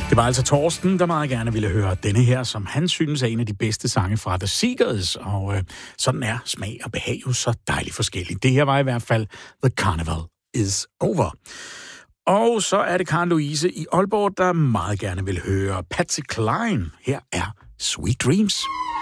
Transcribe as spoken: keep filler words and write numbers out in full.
Det var altså Torsten, der meget gerne ville høre denne her, som han synes er en af de bedste sange fra The Seekers, og øh, sådan er smag og behag jo så dejligt forskelligt. Det her var i hvert fald The Carnival is Over. Og så er det Karen Louise i Aalborg, der meget gerne vil høre Patsy Cline. Her er Sweet Dreams.